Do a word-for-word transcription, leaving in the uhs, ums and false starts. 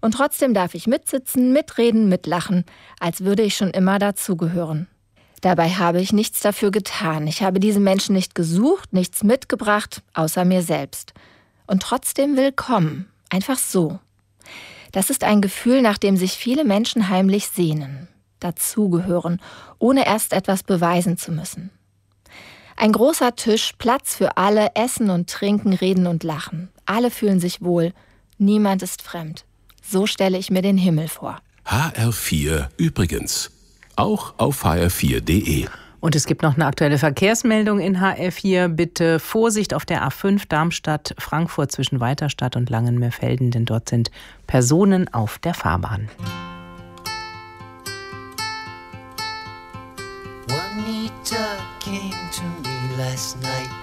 Und trotzdem darf ich mitsitzen, mitreden, mitlachen, als würde ich schon immer dazugehören. Dabei habe ich nichts dafür getan. Ich habe diese Menschen nicht gesucht, nichts mitgebracht, außer mir selbst. Und trotzdem willkommen. Einfach so. Das ist ein Gefühl, nach dem sich viele Menschen heimlich sehnen. Dazugehören, ohne erst etwas beweisen zu müssen. Ein großer Tisch, Platz für alle, Essen und Trinken, Reden und Lachen. Alle fühlen sich wohl. Niemand ist fremd. So stelle ich mir den Himmel vor. H R vier übrigens. Auch auf h r vier punkt d e. Und es gibt noch eine aktuelle Verkehrsmeldung in H R vier. Bitte Vorsicht auf der A fünf Darmstadt-Frankfurt zwischen Weiterstadt und Langenmeerfelden, denn dort sind Personen auf der Fahrbahn. Juanita came to me last night.